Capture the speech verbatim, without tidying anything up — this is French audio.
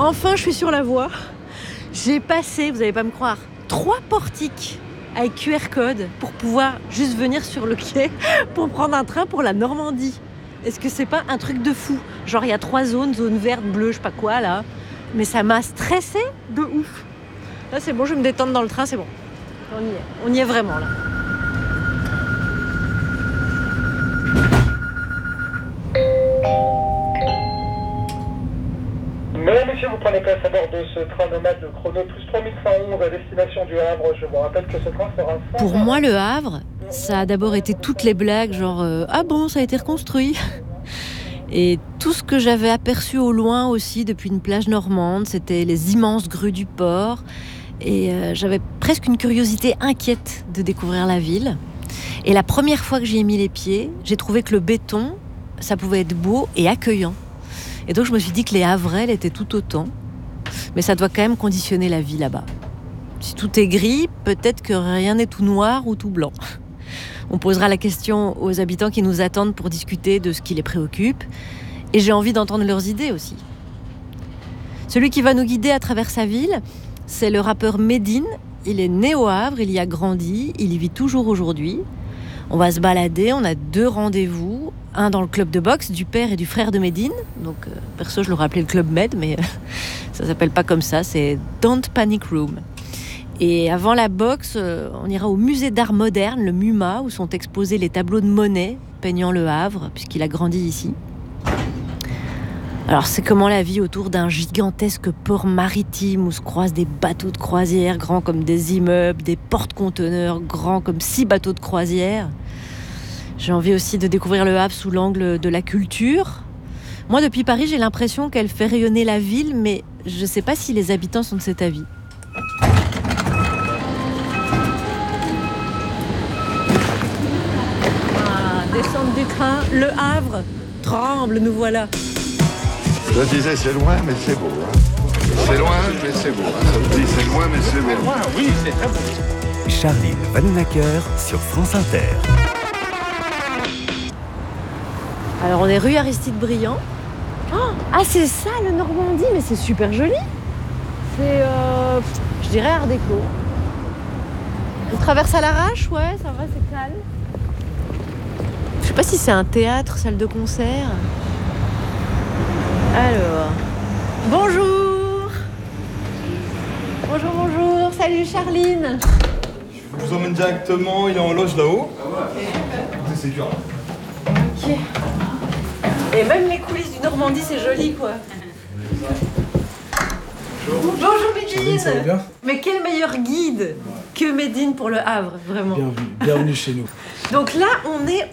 Enfin, je suis sur la voie. J'ai passé, vous n'allez pas me croire, trois portiques avec Q R code pour pouvoir juste venir sur le quai pour prendre un train pour la Normandie. Est-ce que c'est pas un truc de fou? Genre, il y a trois zones, zone verte, bleue, je sais pas quoi, là. Mais ça m'a stressé de ouf. Là, c'est bon, je vais me détendre dans le train, c'est bon. On y est, on y est vraiment, là. Mesdames, Messieurs, vous prenez place à bord de ce train nomade de Chrono plus trois mille cent onze à destination du Havre. Je vous rappelle que ce train sera... Pour moi, le Havre, ça a d'abord été toutes les blagues, genre euh, « Ah bon, ça a été reconstruit ?» Et tout ce que j'avais aperçu au loin aussi depuis une plage normande, c'était les immenses grues du port. Et euh, j'avais presque une curiosité inquiète de découvrir la ville. Et la première fois que j'y ai mis les pieds, j'ai trouvé que le béton, ça pouvait être beau et accueillant. Et donc je me suis dit que les Havrais étaient tout autant. Mais ça doit quand même conditionner la vie là-bas. Si tout est gris, peut-être que rien n'est tout noir ou tout blanc. On posera la question aux habitants qui nous attendent pour discuter de ce qui les préoccupe. Et j'ai envie d'entendre leurs idées aussi. Celui qui va nous guider à travers sa ville, c'est le rappeur Medine. Il est né au Havre, il y a grandi, il y vit toujours aujourd'hui. On va se balader, on a deux rendez-vous. Un dans le club de boxe du père et du frère de Medine. Donc, euh, perso, je l'aurais appelé le club Med, mais euh, ça s'appelle pas comme ça, c'est Don't Panic Room. Et avant la boxe, euh, on ira au musée d'art moderne, le MUMA, où sont exposés les tableaux de Monet peignant le Havre, puisqu'il a grandi ici. Alors, c'est comment la vie autour d'un gigantesque port maritime où se croisent des bateaux de croisière grands comme des immeubles, des porte-conteneurs grands comme six bateaux de croisière. J'ai envie aussi de découvrir le Havre sous l'angle de la culture. Moi, depuis Paris, j'ai l'impression qu'elle fait rayonner la ville, mais je ne sais pas si les habitants sont de cet avis. Ah, descente du train, le Havre tremble, nous voilà. Je disais c'est loin, mais c'est beau. Hein. C'est loin, mais c'est beau. Hein. Ça me dit c'est loin, mais c'est beau. Loin, oui, c'est très beau. Charline Vanhoenacker sur France Inter. Alors on est rue Aristide Briand. Oh, ah c'est ça le Normandie, mais c'est super joli. C'est, euh, je dirais art déco. On traverse à l'arrache, ouais, ça va, c'est calme. Je sais pas si c'est un théâtre, salle de concert. Alors, bonjour. Bonjour, bonjour. Salut Charline. Je vous emmène directement, il est en loge là-haut. C'est dur. Ok. Et même les coulisses du Normandie, c'est joli, quoi. Bonjour. Bonjour Medine. Ça va bien ? Mais quel meilleur guide que Medine pour le Havre, vraiment. Bienvenue, bienvenue chez nous. Donc là, on est